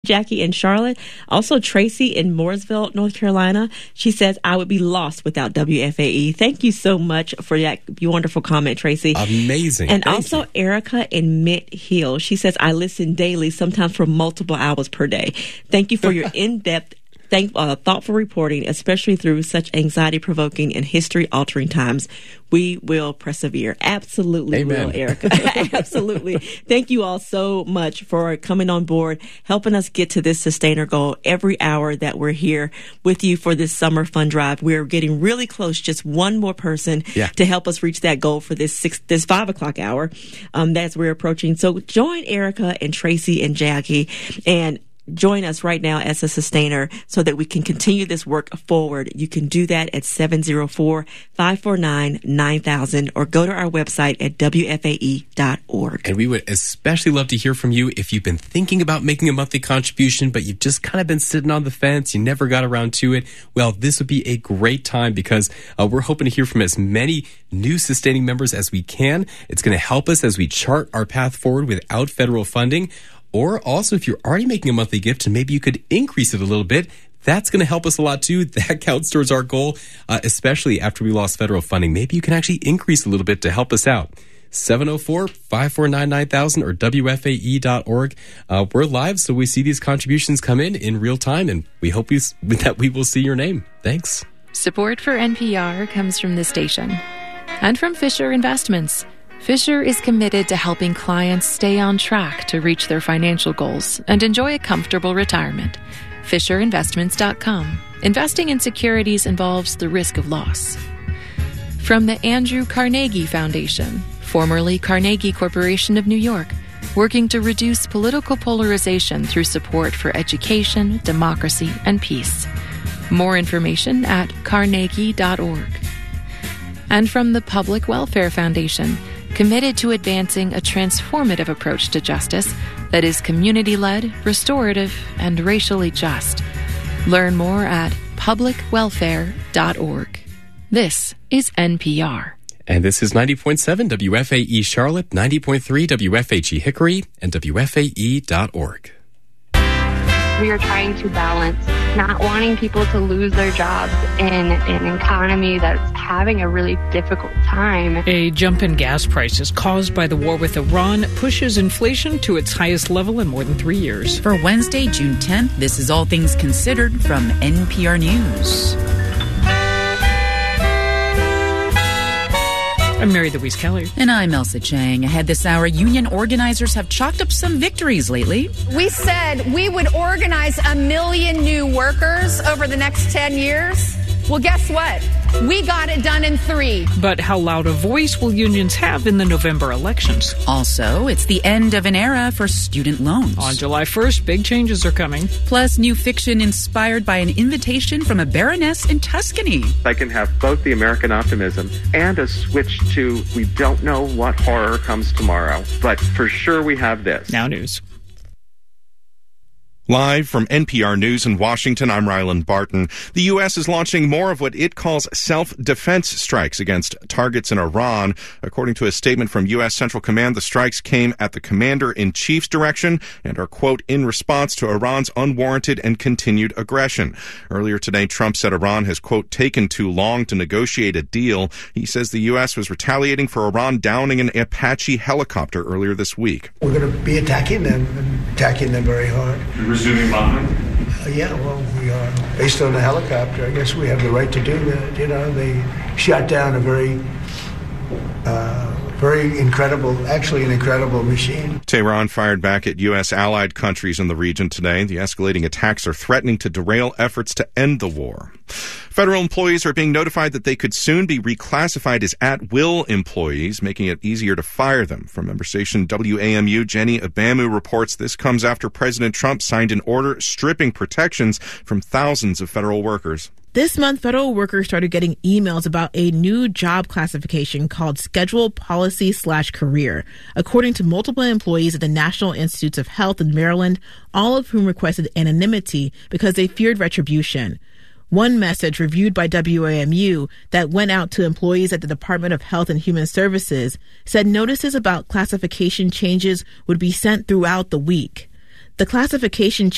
Jackie in Charlotte. Also, Tracy in Mooresville, North Carolina. She says, I would be lost without WFAE. Thank you so much for that wonderful comment, Tracy. Amazing. And Thank also, you. Erica in Mint Hill. She says, I listen daily, sometimes for multiple hours per day. Thank you for your in-depth thoughtful reporting, especially through such anxiety-provoking and history-altering times. We will persevere. Absolutely. Amen. Will, Erica. Absolutely. Thank you all so much for coming on board, helping us get to this sustainer goal every hour that we're here with you for this summer fund drive. We're getting really close, just one more person to help us reach that goal for this 5 o'clock hour as we're approaching. So join Erica and Tracy and Jackie and join us right now as a sustainer so that we can continue this work forward. You can do that at 704-549-9000 or go to our website at WFAE.org. And we would especially love to hear from you if you've been thinking about making a monthly contribution, but you've just kind of been sitting on the fence. You never got around to it. Well, this would be a great time because we're hoping to hear from as many new sustaining members as we can. It's going to help us as we chart our path forward without federal funding. Or also, if you're already making a monthly gift and maybe you could increase it a little bit, that's going to help us a lot too. That counts towards our goal, especially after we lost federal funding. Maybe you can actually increase a little bit to help us out. 704-549-9000 or WFAE.org. We're live, so we see these contributions come in real time, and we hope that we will see your name. Thanks. Support for NPR comes from the station and from Fisher Investments. Fisher is committed to helping clients stay on track to reach their financial goals and enjoy a comfortable retirement. FisherInvestments.com. Investing in securities involves the risk of loss. From the Andrew Carnegie Foundation, formerly Carnegie Corporation of New York, working to reduce political polarization through support for education, democracy, and peace. More information at carnegie.org. And from the Public Welfare Foundation, committed to advancing a transformative approach to justice that is community-led, restorative, and racially just. Learn more at publicwelfare.org. This is NPR. And this is 90.7 WFAE Charlotte, 90.3 WFHE Hickory, and WFAE.org. We are trying to balance not wanting people to lose their jobs in an economy that's having a really difficult time. A jump in gas prices caused by the war with Iran pushes inflation to its highest level in more than 3 years. For Wednesday, June 10th, this is All Things Considered from NPR News. I'm Mary Louise Kelly. And I'm Elsa Chang. Ahead this hour, union organizers have chalked up some victories lately. We said we would organize 1 million new workers over the next 10 years. Well, guess what? We got it done in 3. But how loud a voice will unions have in the November elections? Also, it's the end of an era for student loans. On July 1st, big changes are coming. Plus, new fiction inspired by an invitation from a baroness in Tuscany. I can have both the American optimism and a switch to we don't know what horror comes tomorrow, but for sure we have this. Now news. Live from NPR News in Washington, I'm Ryland Barton. The U.S. is launching more of what it calls self-defense strikes against targets in Iran. According to a statement from U.S. Central Command, the strikes came at the commander-in-chief's direction and are, quote, in response to Iran's unwarranted and continued aggression. Earlier today, Trump said Iran has, quote, taken too long to negotiate a deal. He says the U.S. was retaliating for Iran downing an Apache helicopter earlier this week. We're going to be attacking them very hard. Resuming bombing? Yeah, well, we are. Based on the helicopter, I guess we have the right to do that. You know, they shot down a very incredible machine. Tehran fired back at U.S. allied countries in the region today. The escalating attacks are threatening to derail efforts to end the war. Federal employees are being notified that they could soon be reclassified as at-will employees, making it easier to fire them. From member station WAMU, Jenny Abamu reports this comes after President Trump signed an order stripping protections from thousands of federal workers. This month, federal workers started getting emails about a new job classification called Schedule Policy/Career, according to multiple employees at the National Institutes of Health in Maryland, all of whom requested anonymity because they feared retribution. One message reviewed by WAMU that went out to employees at the Department of Health and Human Services said notices about classification changes would be sent throughout the week. The classification change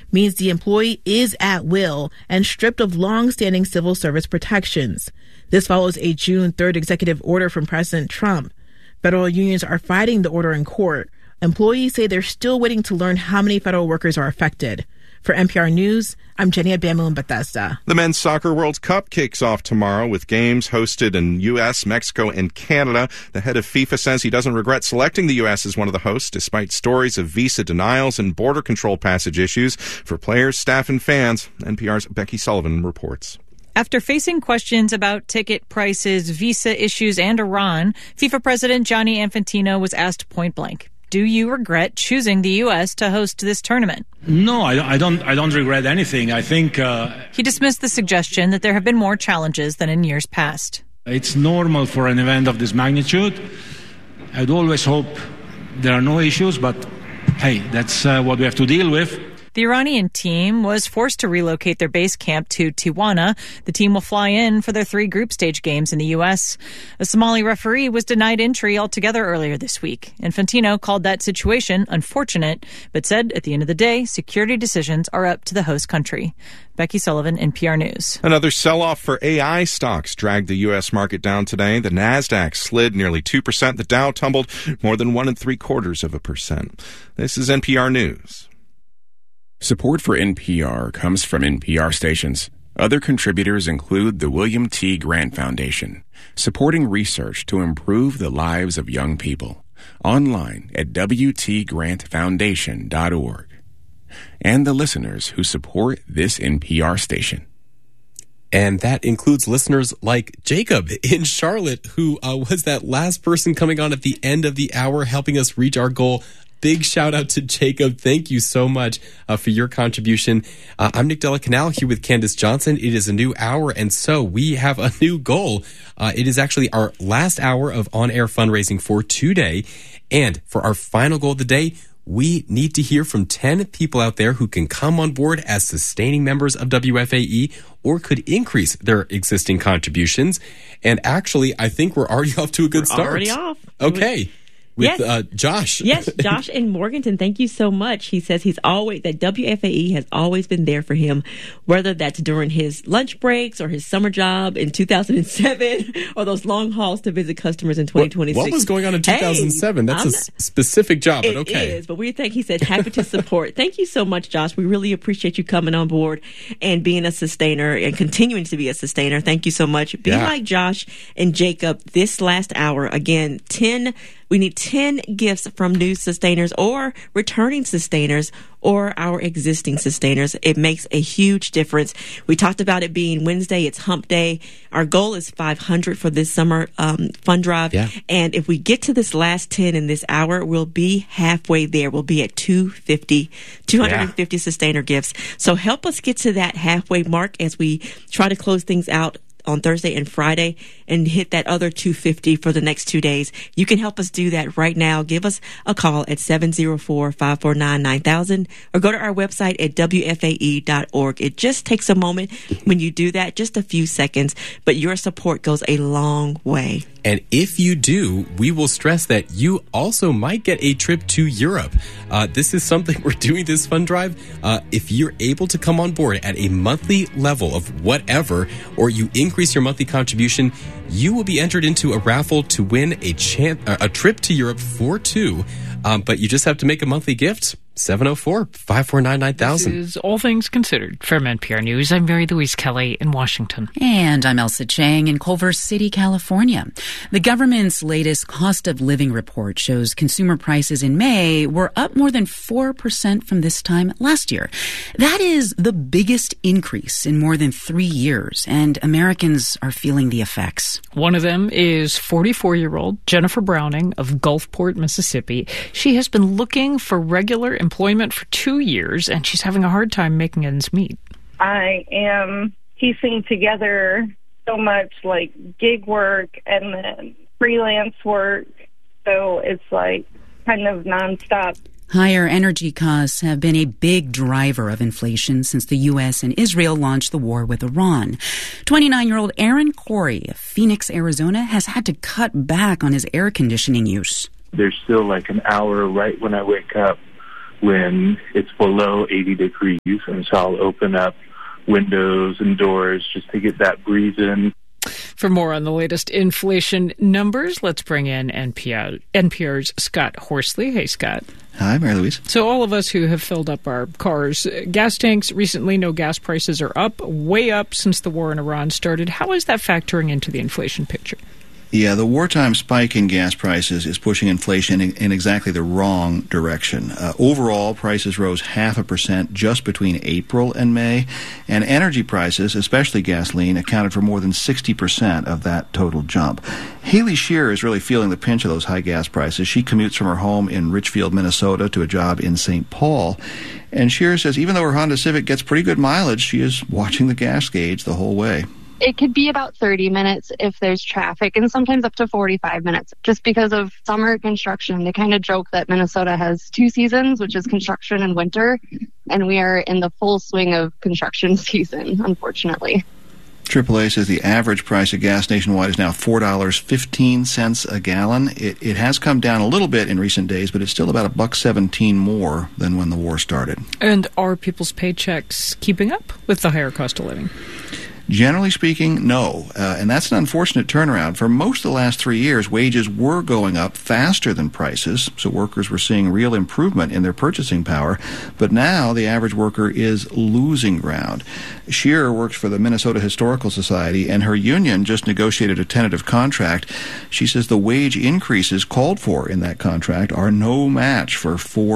means the employee is at will and stripped of long-standing civil service protections. This follows a June 3rd executive order from President Trump. Federal unions are fighting the order in court. Employees say they're still waiting to learn how many federal workers are affected. For NPR News, I'm Jenny Abamu in Bethesda. The Men's Soccer World Cup kicks off tomorrow with games hosted in U.S., Mexico, and Canada. The head of FIFA says he doesn't regret selecting the U.S. as one of the hosts, despite stories of visa denials and border control passage issues for players, staff, and fans. NPR's Becky Sullivan reports. After facing questions about ticket prices, visa issues, and Iran, FIFA President Gianni Infantino was asked point blank, do you regret choosing the U.S. to host this tournament? No, I don't regret anything. I think he dismissed the suggestion that there have been more challenges than in years past. It's normal for an event of this magnitude. I'd always hope there are no issues, but hey, that's what we have to deal with. The Iranian team was forced to relocate their base camp to Tijuana. The team will fly in for their 3 group stage games in the U.S. A Somali referee was denied entry altogether earlier this week. Infantino called that situation unfortunate, but said at the end of the day, security decisions are up to the host country. Becky Sullivan, NPR News. Another sell-off for AI stocks dragged the U.S. market down today. The Nasdaq slid nearly 2%. The Dow tumbled more than 1.75%. This is NPR News. Support for NPR comes from NPR stations. Other contributors include the William T. Grant Foundation, supporting research to improve the lives of young people. Online at wtgrantfoundation.org. And the listeners who support this NPR station. And that includes listeners like Jacob in Charlotte, who was that last person coming on at the end of the hour, helping us reach our goal. Big shout out to Jacob. Thank you so much for your contribution. I'm Nick Della Canal here with Candace Johnson. It is a new hour, and so we have a new goal. It is actually our last hour of on-air fundraising for today. And for our final goal of the day, we need to hear from 10 people out there who can come on board as sustaining members of WFAE or could increase their existing contributions. And actually, I think we're already off to a good start. Already off. Okay. With yes. Josh. Yes, Josh in Morganton, thank you so much. He says that WFAE has always been there for him, whether that's during his lunch breaks or his summer job in 2007 or those long hauls to visit customers in 2026. What was going on in 2007? That's a specific job, but okay. It is, but he said, happy to support. Thank you so much, Josh. We really appreciate you coming on board and being a sustainer and continuing to be a sustainer. Thank you so much. Be like Josh and Jacob this last hour. Again, we need 10 gifts from new sustainers or returning sustainers or our existing sustainers. It makes a huge difference. We talked about it being Wednesday. It's hump day. Our goal is 500 for this summer fund drive. Yeah. And if we get to this last 10 in this hour, we'll be halfway there. We'll be at 250 sustainer gifts. So help us get to that halfway mark as we try to close things out on Thursday and Friday and hit that other 250 for the next 2 days. You can help us do that right now. Give us a call at 704-549-9000 or go to our website at WFAE.org. It just takes a moment when you do that, just a few seconds, but your support goes a long way. And if you do, we will stress that you also might get a trip to Europe. This is something we're doing this fund drive. If you're able to come on board at a monthly level of whatever, or you increase your monthly contribution, you will be entered into a raffle to win a trip to Europe for 2. But you just have to make a monthly gift. 704-549-9000. This is All Things Considered. From NPR News, I'm Mary Louise Kelly in Washington. And I'm Elsa Chang in Culver City, California. The government's latest cost of living report shows consumer prices in May were up more than 4% from this time last year. That is the biggest increase in more than 3 years, and Americans are feeling the effects. One of them is 44-year-old Jennifer Browning of Gulfport, Mississippi. She has been looking for regular employment for 2 years, and she's having a hard time making ends meet. I am piecing together so much like gig work and then freelance work, so it's like kind of nonstop. Higher energy costs have been a big driver of inflation since the U.S. and Israel launched the war with Iran. 29-year-old Aaron Corey of Phoenix, Arizona, has had to cut back on his air conditioning use. There's still like an hour right when I wake up when it's below 80 degrees, and so I'll open up windows and doors just to get that breeze in. For more on the latest inflation numbers, let's bring in NPR's Scott Horsley. Hey, Scott. Hi, Mary Louise. So all of us who have filled up our cars, gas tanks recently, know gas prices are up, way up since the war in Iran started. How is that factoring into the inflation picture? Yeah, the wartime spike in gas prices is pushing inflation in exactly the wrong direction. Overall, prices rose 0.5% just between April and May, and energy prices, especially gasoline, accounted for more than 60% of that total jump. Haley Shearer is really feeling the pinch of those high gas prices. She commutes from her home in Richfield, Minnesota, to a job in St. Paul. And Shearer says even though her Honda Civic gets pretty good mileage, she is watching the gas gauge the whole way. It could be about 30 minutes if there's traffic, and sometimes up to 45 minutes just because of summer construction. They kind of joke that Minnesota has 2 seasons, which is construction and winter, and we are in the full swing of construction season, unfortunately. AAA says the average price of gas nationwide is now $4.15 a gallon. It has come down a little bit in recent days, but it's still about $1.17 more than when the war started. And are people's paychecks keeping up with the higher cost of living? Generally speaking, no. And that's an unfortunate turnaround. For most of the last 3 years, wages were going up faster than prices, so workers were seeing real improvement in their purchasing power. But now the average worker is losing ground. Shearer works for the Minnesota Historical Society, and her union just negotiated a tentative contract. She says the wage increases called for in that contract are no match for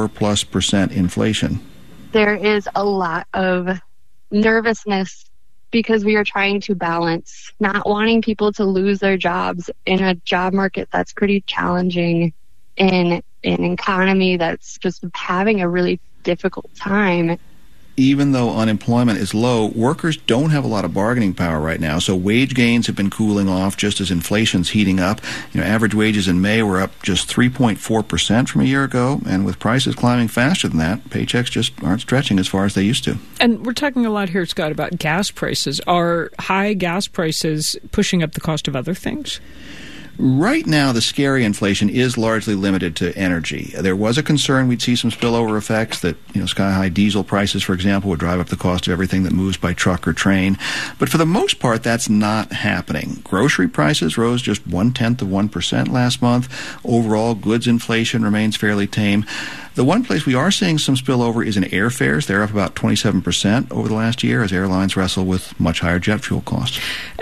4+% inflation. There is a lot of nervousness because we are trying to balance not wanting people to lose their jobs in a job market that's pretty challenging, in an economy that's just having a really difficult time. Even though unemployment is low, workers don't have a lot of bargaining power right now, so wage gains have been cooling off just as inflation's heating up. Average wages in May were up just 3.4% from a year ago, and with prices climbing faster than that, paychecks just aren't stretching as far as they used to. And we're talking a lot here, Scott, about gas prices. Are high gas prices pushing up the cost of other things? Right now, the scary inflation is largely limited to energy. There was a concern we'd see some spillover effects that, sky-high diesel prices, for example, would drive up the cost of everything that moves by truck or train. But for the most part, that's not happening. Grocery prices rose just 0.1% last month. Overall, goods inflation remains fairly tame. The one place we are seeing some spillover is in airfares. They're up about 27% over the last year as airlines wrestle with much higher jet fuel costs.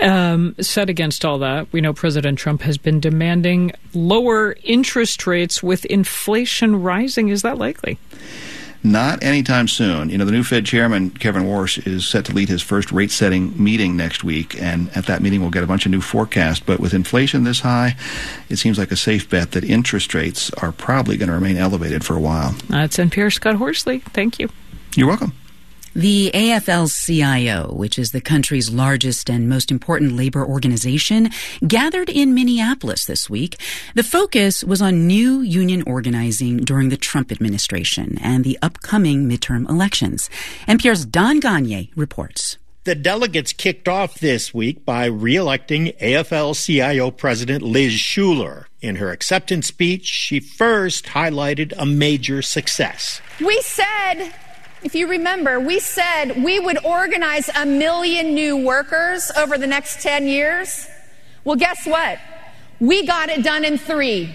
Set against all that, we know President Trump has been demanding lower interest rates with inflation rising. Is that likely? Not anytime soon. The new Fed chairman, Kevin Warsh, is set to lead his first rate-setting meeting next week, and at that meeting we'll get a bunch of new forecasts. But with inflation this high, it seems like a safe bet that interest rates are probably going to remain elevated for a while. That's NPR's Scott Horsley. Thank you. You're welcome. The AFL-CIO, which is the country's largest and most important labor organization, gathered in Minneapolis this week. The focus was on new union organizing during the Trump administration and the upcoming midterm elections. NPR's Don Gagne reports. The delegates kicked off this week by re-electing AFL-CIO President Liz Shuler. In her acceptance speech, she first highlighted a major success. We said, if you remember, we said we would organize 1 million new workers over the next 10 years. Well, guess what? We got it done in 3.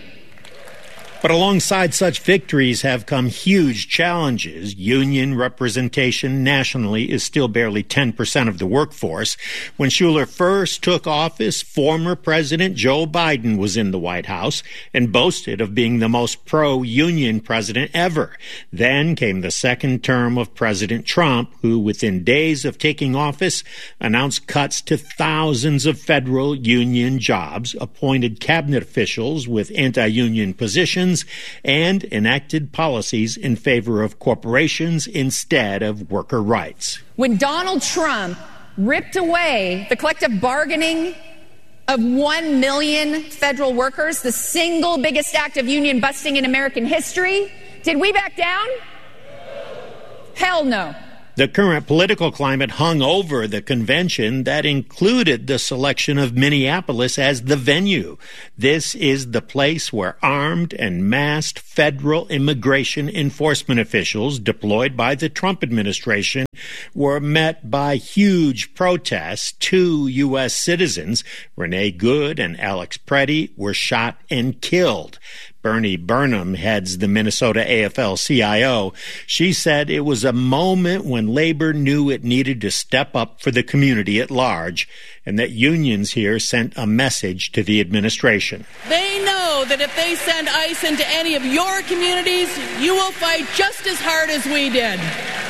But alongside such victories have come huge challenges. Union representation nationally is still barely 10% of the workforce. When Shuler first took office, former President Joe Biden was in the White House and boasted of being the most pro-union president ever. Then came the second term of President Trump, who within days of taking office announced cuts to thousands of federal union jobs, appointed cabinet officials with anti-union positions, and enacted policies in favor of corporations instead of worker rights. When Donald Trump ripped away the collective bargaining of 1 million federal workers, the single biggest act of union busting in American history, did we back down? Hell no. The current political climate hung over the convention that included the selection of Minneapolis as the venue. This is the place where armed and masked federal immigration enforcement officials deployed by the Trump administration were met by huge protests. 2 U.S. citizens, Renee Good and Alex Preddy, were shot and killed. Bernie Burnham heads the Minnesota AFL-CIO. She said it was a moment when labor knew it needed to step up for the community at large, and that unions here sent a message to the administration. They know that if they send ICE into any of your communities, you will fight just as hard as we did.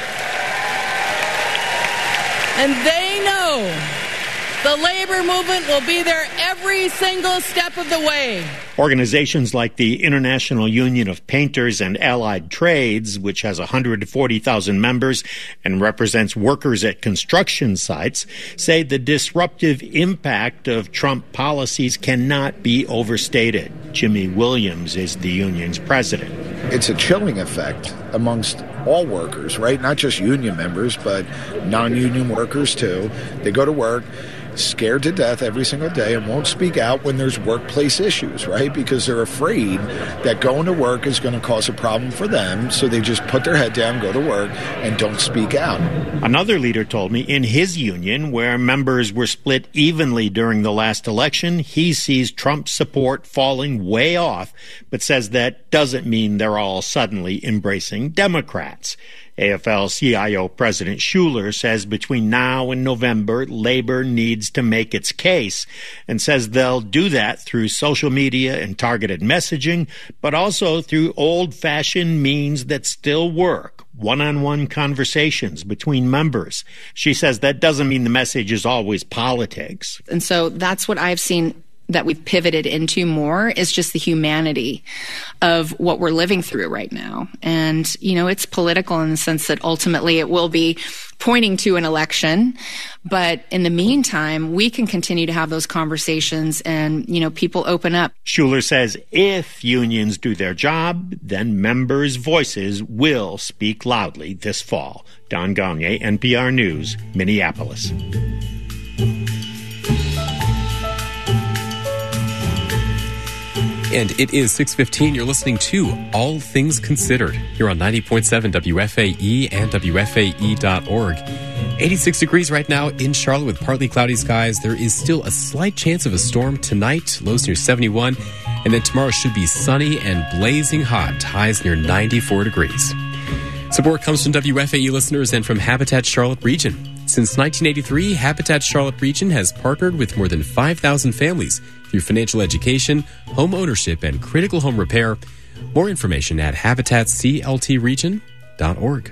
And they know the labor movement will be there every single step of the way. Organizations like the International Union of Painters and Allied Trades, which has 140,000 members and represents workers at construction sites, say the disruptive impact of Trump policies cannot be overstated. Jimmy Williams is the union's president. It's a chilling effect amongst all workers, right? Not just union members, but non-union workers too. They go to work scared to death every single day and won't speak out when there's workplace issues, right? Because they're afraid that going to work is going to cause a problem for them. So they just put their head down, go to work, and don't speak out. Another leader told me in his union, where members were split evenly during the last election, he sees Trump's support falling way off, but says that doesn't mean they're all suddenly embracing Democrats. AFL-CIO President Schuler says between now and November, labor needs to make its case, and says they'll do that through social media and targeted messaging, but also through old-fashioned means that still work, one-on-one conversations between members. She says that doesn't mean the message is always politics. And so that's what I've seen that we've pivoted into more is just the humanity of what we're living through right now. And, you know, it's political in the sense that ultimately it will be pointing to an election. But in the meantime, we can continue to have those conversations and, you know, people open up. Schuler says if unions do their job, then members' voices will speak loudly this fall. Don Gagné, NPR News, Minneapolis. And it is 6:15. You're listening to All Things Considered here on 90.7 WFAE and WFAE.org. 86 degrees right now in Charlotte with partly cloudy skies. There is still a slight chance of a storm tonight, lows near 71. And then tomorrow should be sunny and blazing hot, highs near 94 degrees. Support comes from WFAE listeners and from Habitat Charlotte Region. Since 1983, Habitat Charlotte Region has partnered with more than 5,000 families through financial education, home ownership, and critical home repair. More information at habitatcltregion.org.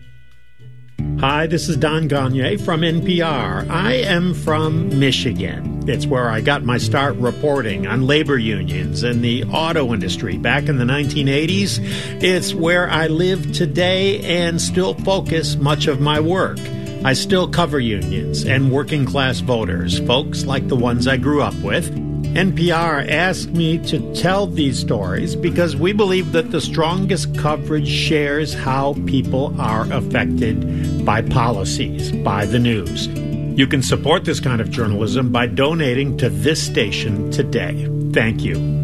Hi, this is Don Gagné from NPR. I am from Michigan. It's where I got my start reporting on labor unions and the auto industry back in the 1980s. It's where I live today and still focus much of my work. I still cover unions and working class voters, folks like the ones I grew up with. NPR asked me to tell these stories because we believe that the strongest coverage shares how people are affected by policies, by the news. You can support this kind of journalism by donating to this station today. Thank you.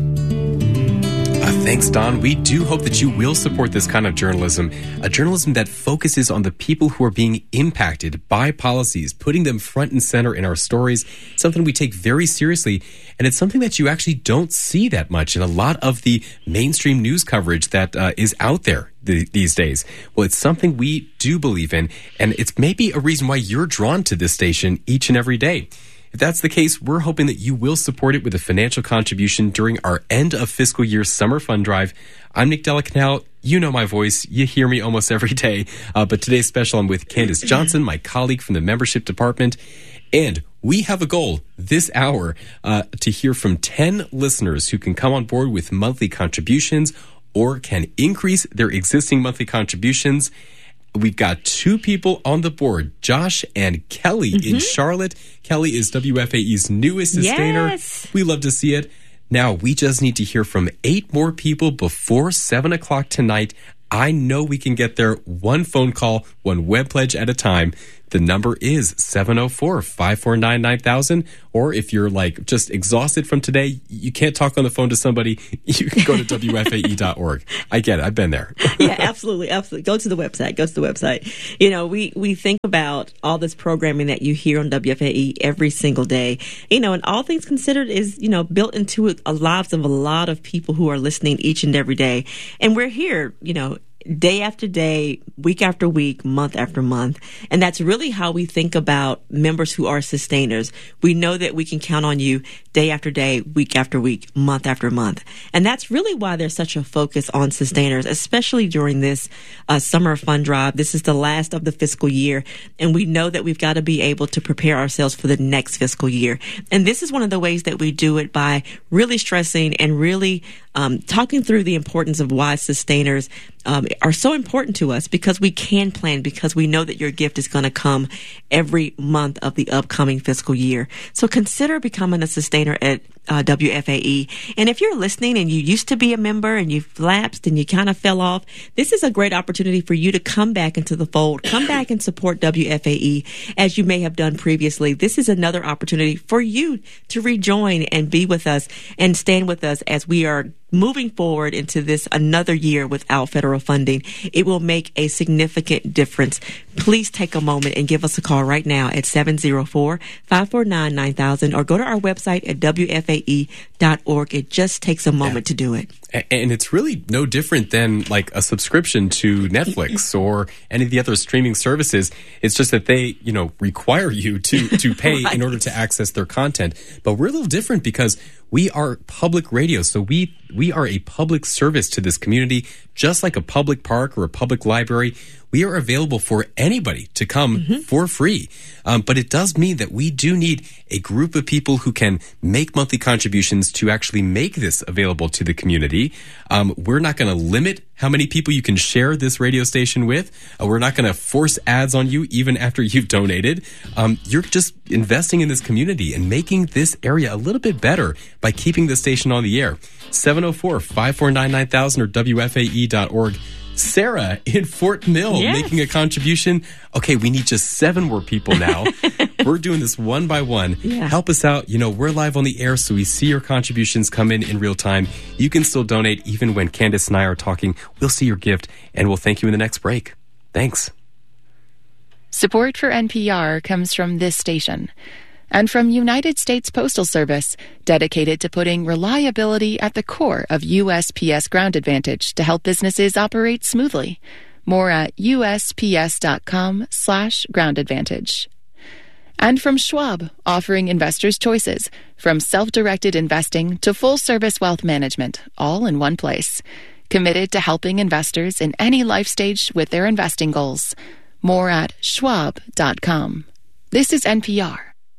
Thanks, Don. We do hope that you will support this kind of journalism, a journalism that focuses on the people who are being impacted by policies, putting them front and center in our stories, something we take very seriously, and it's something that you actually don't see that much in a lot of the mainstream news coverage that is out there these days. Well, it's something we do believe in, and it's maybe a reason why you're drawn to this station each and every day. If that's the case, we're hoping that you will support it with a financial contribution during our end of fiscal year summer fund drive. I'm Nick Delacanal. You know my voice. You hear me almost every day. But today's special, I'm with Candace Johnson, my colleague from the membership department. And we have a goal this hour to hear from 10 listeners who can come on board with monthly contributions or can increase their existing monthly contributions. We've got 2 people on the board, Josh and Kelly in Charlotte. Kelly is WFAE's newest sustainer. Yes. We love to see it. Now, we just need to hear from 8 more people before 7 o'clock tonight. I know we can get there one phone call, one web pledge at a time. The number is 704-549-9000. Or if you're like just exhausted from today, you can't talk on the phone to somebody, you can go to WFAE.org. I get it. I've been there. Yeah, absolutely. Absolutely. Go to the website. You know, we think about all this programming that you hear on WFAE every single day, you know, and All Things Considered is, you know, built into the lives of a lot of people who are listening each and every day. And we're here, you know, day after day, week after week, month after month. And that's really how we think about members who are sustainers. We know that we can count on you day after day, week after week, month after month. And that's really why there's such a focus on sustainers, especially during this summer fund drive. This is the last of the fiscal year, and we know that we've got to be able to prepare ourselves for the next fiscal year. And this is one of the ways that we do it, by really stressing and really talking through the importance of why sustainers are so important to us, because we can plan, because we know that your gift is going to come every month of the upcoming fiscal year. So consider becoming a sustainer at WFAE. And if you're listening and you used to be a member and you've lapsed and you kind of fell off, this is a great opportunity for you to come back into the fold, come back and support WFAE as you may have done previously. This is another opportunity for you to rejoin and be with us and stand with us as we are moving forward into this another year without federal funding. It will make a significant difference. Please take a moment and give us a call right now at 704-549-9000 or go to our website at WFAE.org. It just takes a moment to do it. And it's really no different than like a subscription to Netflix or any of the other streaming services. It's just that they, you know, require you to pay right. in order to access their content. But we're a little different because we are public radio. So we are a public service to this community, just like a public park or a public library. We are available for anybody to come for free. But it does mean that we do need a group of people who can make monthly contributions to actually make this available to the community. We're not going to limit how many people you can share this radio station with. We're not going to force ads on you even after you've donated. You're just investing in this community and making this area a little bit better by keeping the station on the air. 704-549-9000 or WFAE.org. Sarah in Fort Mill making a contribution. Okay, we need just 7 more people now. We're doing this one by one. Yeah. Help us out. You know, we're live on the air, so we see your contributions come in real time. You can still donate even when Candace and I are talking. We'll see your gift, and we'll thank you in the next break. Thanks. Support for NPR comes from this station and from United States Postal Service, dedicated to putting reliability at the core of USPS Ground Advantage to help businesses operate smoothly. More at USPS.com/Ground Advantage. And from Schwab, offering investors choices, from self-directed investing to full-service wealth management, all in one place. Committed to helping investors in any life stage with their investing goals. More at Schwab.com. This is NPR.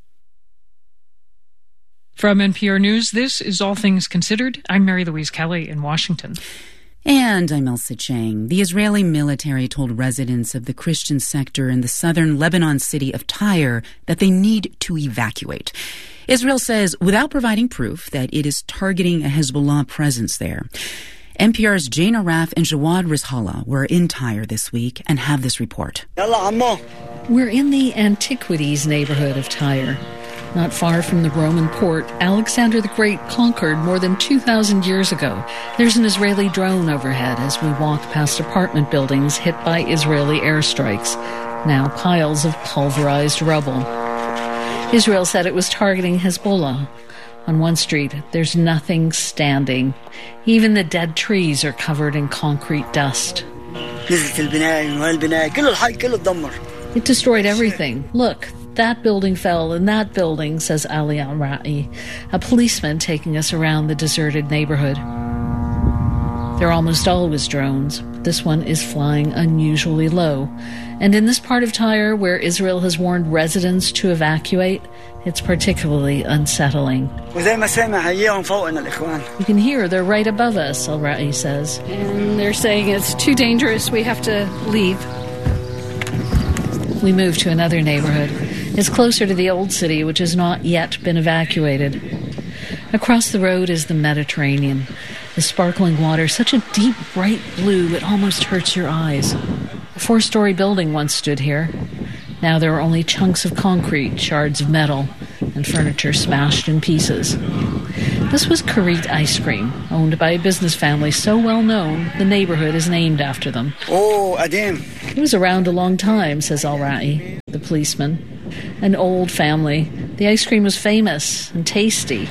From NPR News, this is All Things Considered. I'm Mary Louise Kelly in Washington. And I'm Elsa Chang. The Israeli military told residents of the Christian sector in the southern Lebanon city of Tyre that they need to evacuate. Israel says without providing proof that it is targeting a Hezbollah presence there. NPR's Jane Araf and Jawad Rizhala were in Tyre this week and have this report. We're in the Antiquities neighborhood of Tyre. Not far from the Roman port, Alexander the Great conquered more than 2,000 years ago. There's an Israeli drone overhead as we walk past apartment buildings hit by Israeli airstrikes, now piles of pulverized rubble. Israel said it was targeting Hezbollah. On one street, there's nothing standing. Even the dead trees are covered in concrete dust. It destroyed everything. Look, that building fell and that building, says Ali Al-Ra'i, a policeman taking us around the deserted neighborhood. There are almost always drones. This one is flying unusually low. And in this part of Tyre, where Israel has warned residents to evacuate, it's particularly unsettling. You can hear they're right above us, Al-Ra'i says. And they're saying it's too dangerous, we have to leave. We move to another neighborhood. It's closer to the old city, which has not yet been evacuated. Across the road is the Mediterranean. The The sparkling water, such a deep, bright blue, it almost hurts your eyes. A 4-story building once stood here. Now there are only chunks of concrete, shards of metal, and furniture smashed in pieces. This was Karit Ice Cream, owned by a business family so well known the neighborhood is named after them. Oh, Adem. It was around a long time, says Al-Ra'i, the policeman. An old family. The ice cream was famous and tasty.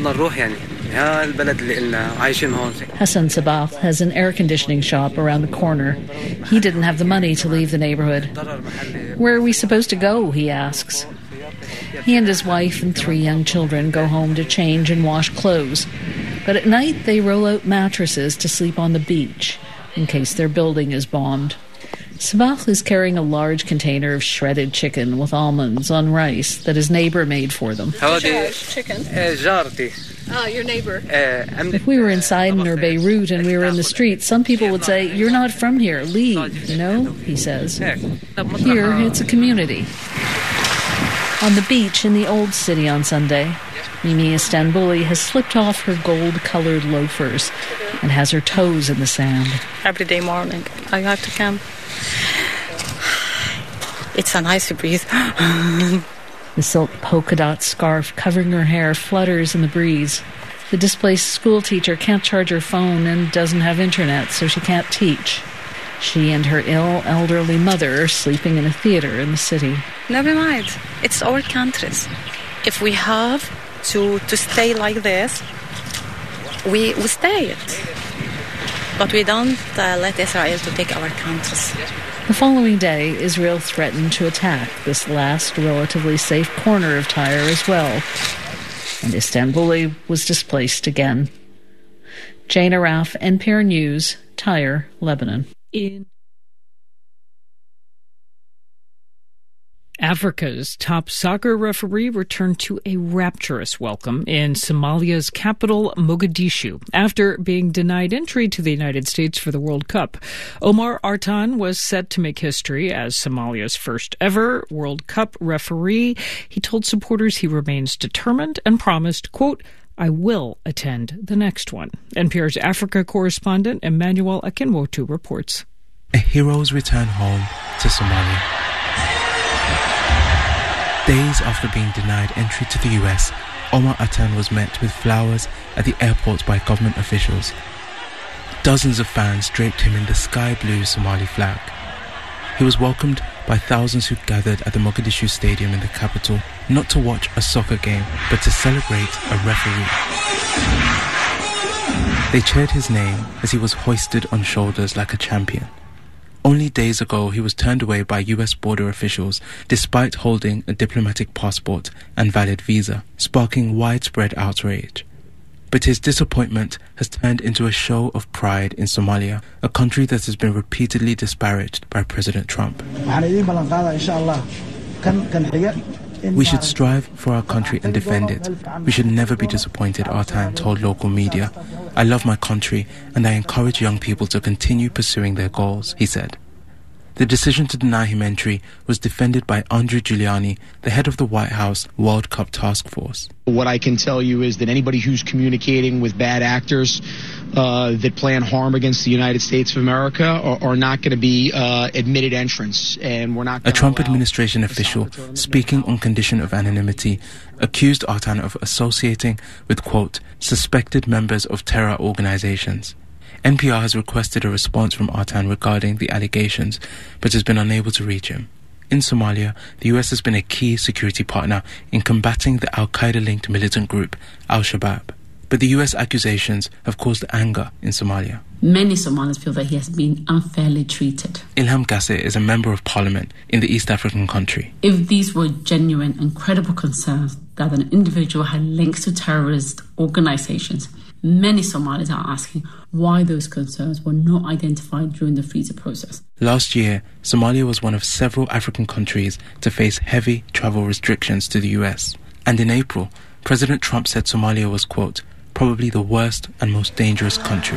Hassan Sabah has an air conditioning shop around the corner. He didn't have the money to leave the neighborhood. Where are we supposed to go, he asks. He and his wife and 3 young children go home to change and wash clothes. But at night they roll out mattresses to sleep on the beach in case their building is bombed. Sabah is carrying a large container of shredded chicken with almonds on rice that his neighbor made for them. Chicken. Oh, your neighbor. If we were in Sidon or Beirut and we were in the streets, some people would say, "You're not from here, leave," you know, he says. Here, it's a community. On the beach in the old city on Sunday, Mimi Istanbuli has slipped off her gold-colored loafers and has her toes in the sand. Every day morning, I have to camp. It's a nice breeze. The silk polka dot scarf covering her hair flutters in the breeze. The displaced school teacher can't charge her phone and doesn't have internet, so she can't teach. She and her ill elderly mother are sleeping in a theater in the city. Never mind. It's our countries. If we have to stay like this, we stay it. But we don't let Israel to take our countries. The following day, Israel threatened to attack this last relatively safe corner of Tyre as well. And Istanbuli was displaced again. Jane Araf, NPR News, Tyre, Lebanon. Africa's top soccer referee returned to a rapturous welcome in Somalia's capital, Mogadishu, after being denied entry to the United States for the World Cup. Omar Artan was set to make history as Somalia's first ever World Cup referee. He told supporters he remains determined and promised, quote, "I will attend the next one." NPR's Africa correspondent Emmanuel Akinwotu reports. A hero's return home to Somalia. Days after being denied entry to the US, Omar Artan was met with flowers at the airport by government officials. Dozens of fans draped him in the sky blue Somali flag. He was welcomed by thousands who gathered at the Mogadishu Stadium in the capital, not to watch a soccer game, but to celebrate a referee. They cheered his name as he was hoisted on shoulders like a champion. Only days ago, he was turned away by US border officials despite holding a diplomatic passport and valid visa, sparking widespread outrage. But his disappointment has turned into a show of pride in Somalia, a country that has been repeatedly disparaged by President Trump. We should strive for our country and defend it. We should never be disappointed, Artan told local media. I love my country and I encourage young people to continue pursuing their goals, he said. The decision to deny him entry was defended by Andrew Giuliani, the head of the White House World Cup Task Force. What I can tell you is that anybody who's communicating with bad actors that plan harm against the United States of America are not going to be admitted entrants, and we're not. A Trump administration official speaking on condition of anonymity accused Artan of associating with, quote, suspected members of terror organizations. NPR has requested a response from Artan regarding the allegations, but has been unable to reach him. In Somalia, the US has been a key security partner in combating the al-Qaeda-linked militant group Al-Shabaab. But the US accusations have caused anger in Somalia. Many Somalis feel that he has been unfairly treated. Ilham Gasseh is a member of parliament in the East African country. If these were genuine and credible concerns that an individual had links to terrorist organizations, many Somalis are asking why those concerns were not identified during the visa process. Last year, Somalia was one of several African countries to face heavy travel restrictions to the US. And in April, President Trump said Somalia was, quote, probably the worst and most dangerous country.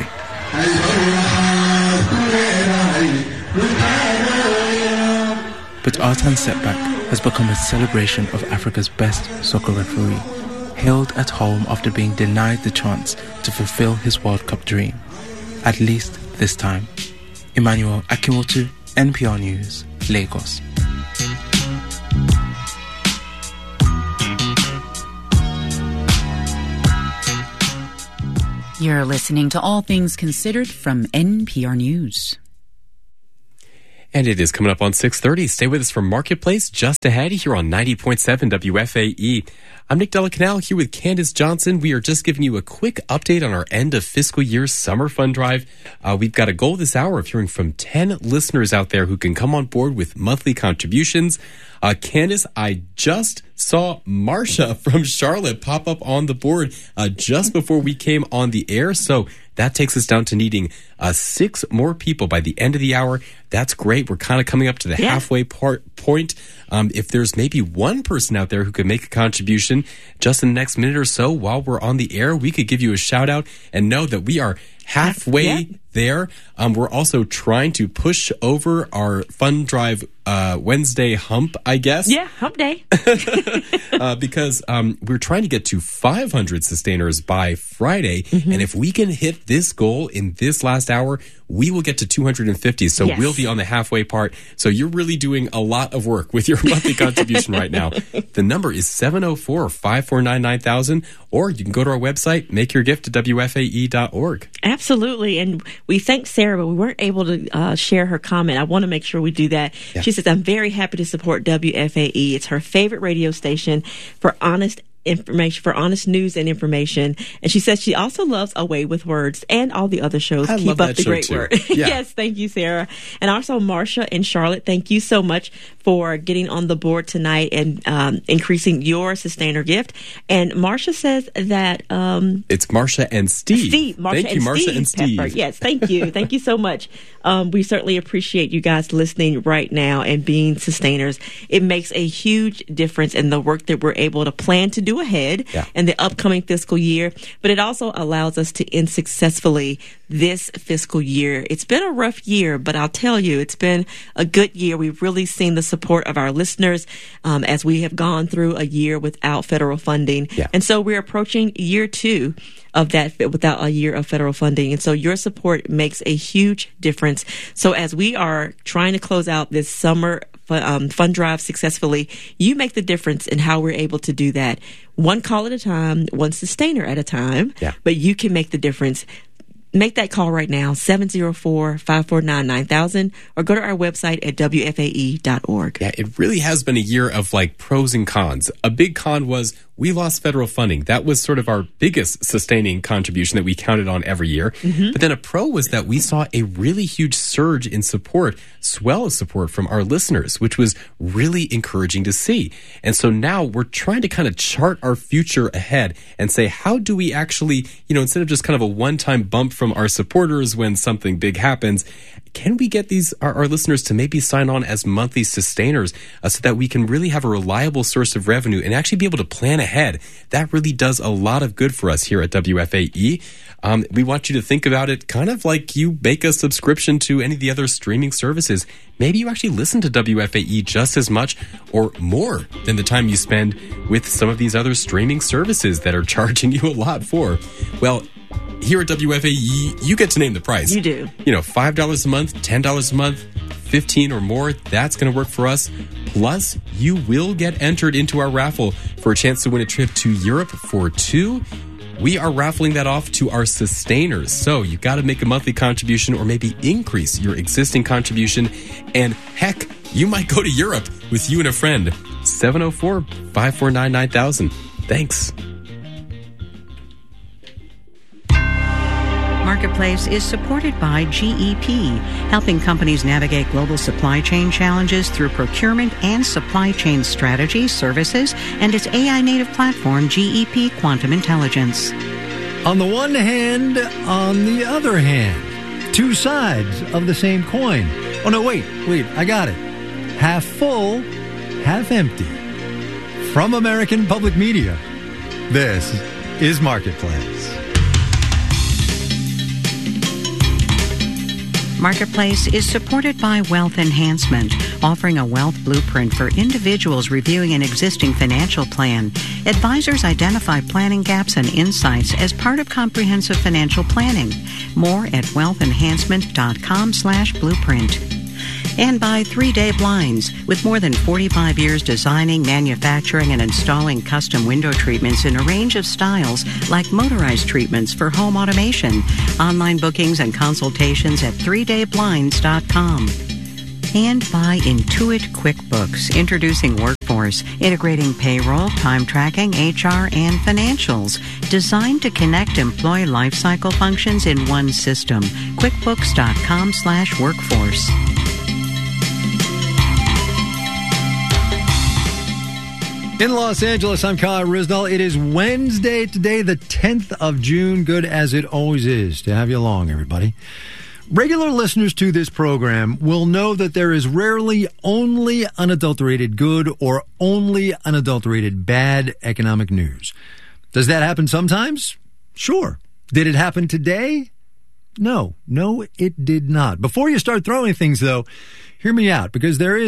But Artan's setback has become a celebration of Africa's best soccer referee. hailed at home after being denied the chance to fulfill his World Cup dream. At least this time. Emmanuel Akimotu, NPR News, Lagos. You're listening to All Things Considered from NPR News. And it is coming up on 6:30. Stay with us for Marketplace just ahead here on 90.7 WFAE. I'm Nick Delacanal here with Candace Johnson. We are just giving you a quick update on our end of fiscal year summer fund drive. We've got a goal this hour of hearing from 10 listeners out there who can come on board with monthly contributions. Candace, I just saw Marcia from Charlotte pop up on the board just before we came on the air. So that takes us down to needing 6 more people by the end of the hour. That's great. We're kind of coming up to the halfway point. If there's maybe one person out there who could make a contribution just in the next minute or so while we're on the air, we could give you a shout out and know that we are halfway there. We're also trying to push over our fund drive Wednesday hump, I guess. Yeah, hump day. Because we're trying to get to 500 sustainers by Friday. Mm-hmm. And if we can hit this goal in this last hour, we will get to 250. So we'll be on the halfway part. So you're really doing a lot of work with your monthly contribution right now. The number is 704-549-9000, or you can go to our website, make your gift to WFAE.org. Absolutely. And we thank Sarah, but we weren't able to share her comment. I want to make sure we do that. Yeah. She says, I'm very happy to support WFAE. It's her favorite radio station for honest information, for honest news and information. And she says she also loves Away with Words and all the other shows. Keep up the great work. Yeah. Yes, thank you, Sarah. And also Marcia and Charlotte, thank you so much for getting on the board tonight and increasing your sustainer gift. And Marcia says that it's Marcia and Steve. Thank you, Marcia and Steve. Pepper. Yes, thank you. Thank you so much. We certainly appreciate you guys listening right now and being sustainers. It makes a huge difference in the work that we're able to plan to do ahead in the upcoming fiscal year, but it also allows us to end successfully this fiscal year. It's been a rough year, but I'll tell you, it's been a good year. We've really seen the support of our listeners as we have gone through a year without federal funding. Yeah. And so we're approaching year 2 of that without a year of federal funding. And so your support makes a huge difference. So as we are trying to close out this summer fund drive successfully, you make the difference in how we're able to do that. One call at a time, one sustainer at a time, but you can make the difference. Make that call right now, 704-549-9000, or go to our website at WFAE.org. Yeah, it really has been a year of like pros and cons. A big con was we lost federal funding. That was sort of our biggest sustaining contribution that we counted on every year. Mm-hmm. But then a pro was that we saw a really huge surge in support, swell of support from our listeners, which was really encouraging to see. And so now we're trying to kind of chart our future ahead and say, how do we actually, instead of just kind of a one-time bump from our supporters when something big happens, can we get our listeners to maybe sign on as monthly sustainers so that we can really have a reliable source of revenue and actually be able to plan ahead? That really does a lot of good for us here at WFAE. We want you to think about it kind of like you make a subscription to any of the other streaming services. Maybe you actually listen to WFAE just as much or more than the time you spend with some of these other streaming services that are charging you a lot for. Well, here at WFAE, you get to name the price. You do. $5 a month, $10 a month, $15 or more, that's going to work for us. Plus, you will get entered into our raffle for a chance to win a trip to Europe for 2. We are raffling that off to our sustainers. So you got to make a monthly contribution or maybe increase your existing contribution. And heck, you might go to Europe with you and a friend. 704-549-9000. Thanks. Marketplace is supported by GEP, helping companies navigate global supply chain challenges through procurement and supply chain strategy, services, and its AI-native platform, GEP Quantum Intelligence. On the one hand, on the other hand, two sides of the same coin. Oh, no, wait, I got it. Half full, half empty. From American Public Media, this is Marketplace. Marketplace is supported by Wealth Enhancement, offering a wealth blueprint for individuals reviewing an existing financial plan. Advisors identify planning gaps and insights as part of comprehensive financial planning. More at wealthenhancement.com/blueprint. And by 3 Day Blinds. With more than 45 years designing, manufacturing, and installing custom window treatments in a range of styles like motorized treatments for home automation. Online bookings and consultations at 3dayblinds.com. And by Intuit QuickBooks, introducing Workforce, integrating payroll, time tracking, HR, and financials, designed to connect employee lifecycle functions in one system. QuickBooks.com/workforce. In Los Angeles, I'm Kyle Risdall. It is Wednesday today, the 10th of June. Good as it always is to have you along, everybody. Regular listeners to this program will know that there is rarely only unadulterated good or only unadulterated bad economic news. Does that happen sometimes? Sure. Did it happen today? No, it did not. Before you start throwing things, though, hear me out, because there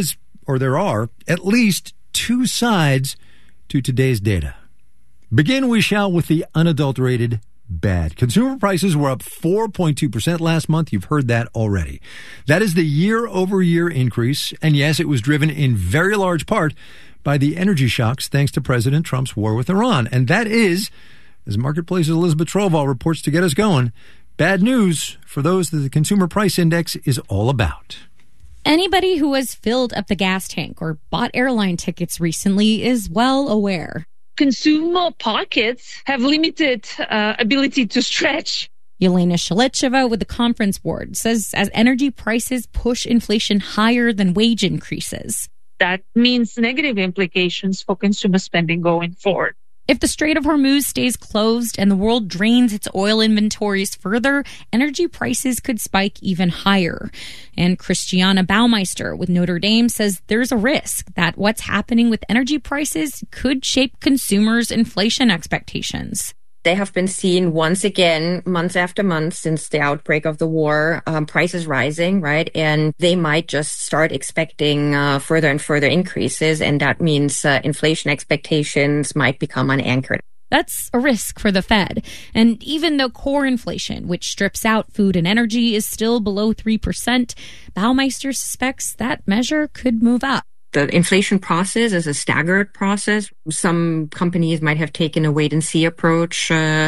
are at least two sides to today's data. Begin we shall with the unadulterated bad. Consumer prices were up 4.2% last month. You've heard that already. That is the year-over-year increase, and yes, it was driven in very large part by the energy shocks thanks to President Trump's war with Iran. And that is, as Marketplace's Elizabeth Trovall reports to get us going, bad news for those that the Consumer Price Index is all about. Anybody who has filled up the gas tank or bought airline tickets recently is well aware. Consumer pockets have limited ability to stretch. Yelena Shalicheva with the Conference Board says as energy prices push inflation higher than wage increases. That means negative implications for consumer spending going forward. If the Strait of Hormuz stays closed and the world drains its oil inventories further, energy prices could spike even higher. And Christiana Baumeister with Notre Dame says there's a risk that what's happening with energy prices could shape consumers' inflation expectations. They have been seen once again, month after month since the outbreak of the war, prices rising, right? And they might just start expecting further and further increases. And that means inflation expectations might become unanchored. That's a risk for the Fed. And even though core inflation, which strips out food and energy, is still below 3%, Baumeister suspects that measure could move up. The inflation process is a staggered process. Some companies might have taken a wait-and-see approach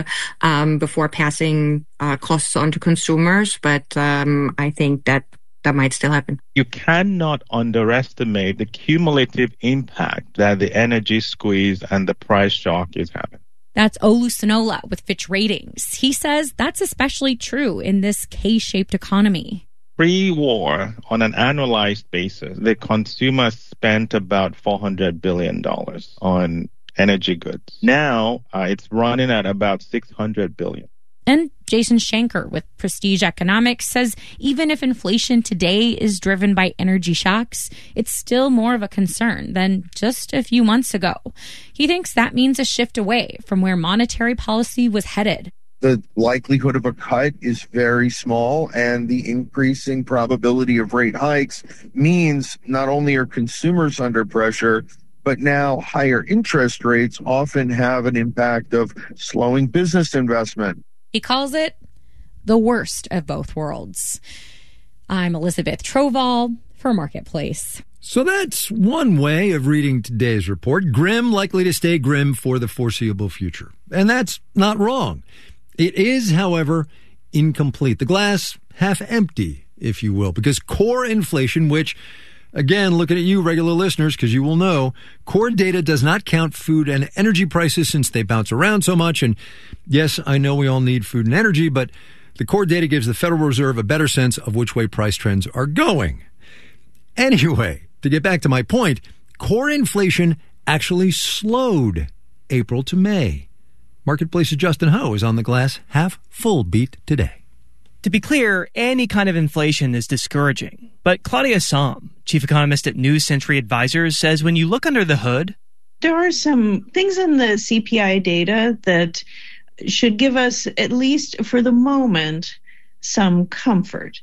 before passing costs on to consumers, but I think that might still happen. You cannot underestimate the cumulative impact that the energy squeeze and the price shock is having. That's Olu Sonola with Fitch Ratings. He says that's especially true in this K-shaped economy. Pre-war, on an annualized basis, the consumer spent about $400 billion on energy goods. Now, it's running at about $600 billion. And Jason Shanker with Prestige Economics says even if inflation today is driven by energy shocks, it's still more of a concern than just a few months ago. He thinks that means a shift away from where monetary policy was headed. The likelihood of a cut is very small, and the increasing probability of rate hikes means not only are consumers under pressure, but now higher interest rates often have an impact of slowing business investment. He calls it the worst of both worlds. I'm Elizabeth Trovall for Marketplace. So that's one way of reading today's report. Grim, likely to stay grim for the foreseeable future. And that's not wrong. It is, however, incomplete. The glass half empty, if you will, because core inflation, which, again, looking at you, regular listeners, because you will know, core data does not count food and energy prices since they bounce around so much. And yes, I know we all need food and energy, but the core data gives the Federal Reserve a better sense of which way price trends are going. Anyway, to get back to my point, core inflation actually slowed April to May. Marketplace's Justin Ho is on the glass half full beat today. To be clear, any kind of inflation is discouraging. But Claudia Sahm, chief economist at New Century Advisors, says when you look under the hood, there are some things in the CPI data that should give us, at least for the moment, some comfort.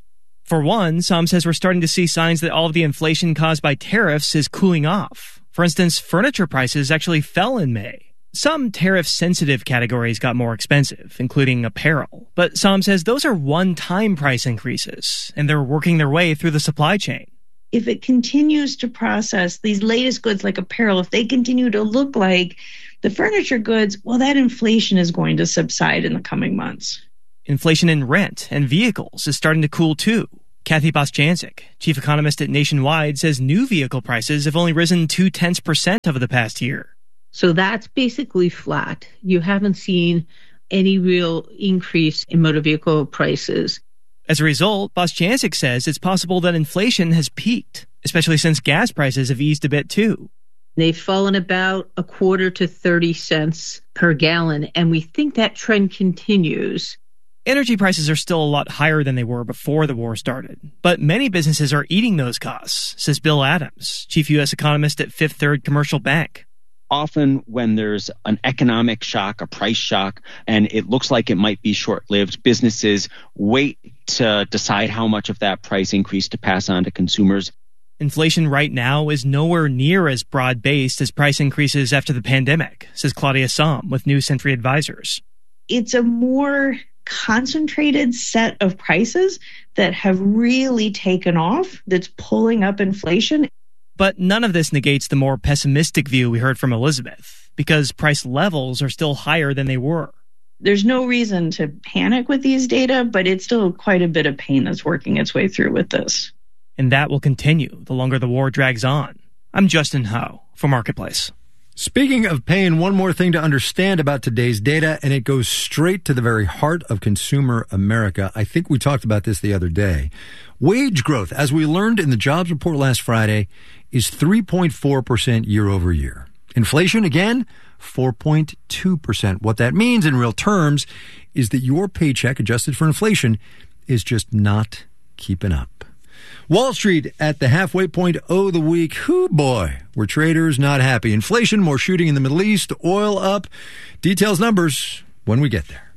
For one, Sam says we're starting to see signs that all of the inflation caused by tariffs is cooling off. For instance, furniture prices actually fell in May. Some tariff-sensitive categories got more expensive, including apparel. But Sam says those are one-time price increases, and they're working their way through the supply chain. If it continues to process these latest goods like apparel, if they continue to look like the furniture goods, well, that inflation is going to subside in the coming months. Inflation in rent and vehicles is starting to cool too. Kathy Bostjancic, chief economist at Nationwide, says new vehicle prices have only risen 0.2% over the past year. So that's basically flat. You haven't seen any real increase in motor vehicle prices. As a result, Bostjancic says it's possible that inflation has peaked, especially since gas prices have eased a bit too. They've fallen about a quarter to 30 cents per gallon, and we think that trend continues. Energy prices are still a lot higher than they were before the war started, but many businesses are eating those costs, says Bill Adams, chief U.S. economist at Fifth Third Commercial Bank. Often when there's an economic shock, a price shock, and it looks like it might be short-lived, businesses wait to decide how much of that price increase to pass on to consumers. Inflation right now is nowhere near as broad-based as price increases after the pandemic, says Claudia Sahm with New Century Advisors. It's a more concentrated set of prices that have really taken off, that's pulling up inflation. But none of this negates the more pessimistic view we heard from Elizabeth, because price levels are still higher than they were. There's no reason to panic with these data, but it's still quite a bit of pain that's working its way through with this. And that will continue the longer the war drags on. I'm Justin Howe for Marketplace. Speaking of pain, one more thing to understand about today's data, and it goes straight to the very heart of consumer America. I think we talked about this the other day. Wage growth, as we learned in the jobs report last Friday, is 3.4% year over year. Inflation, again, 4.2%. What that means in real terms is that your paycheck, adjusted for inflation, is just not keeping up. Wall Street at the halfway point of the week. Hoo boy, were traders not happy. Inflation, more shooting in the Middle East, oil up. Details, numbers when we get there.